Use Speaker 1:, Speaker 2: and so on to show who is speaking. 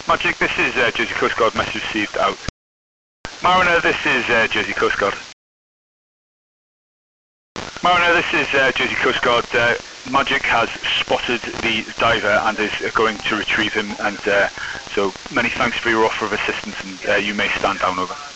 Speaker 1: Magic, this is Jersey Coast Guard, message received out. Mariner, this is Jersey Coast Guard. Mariner, this is Jersey Coast Guard. Magic has spotted the diver and is going to retrieve him, and so many thanks for your offer of assistance, and you may stand down, over.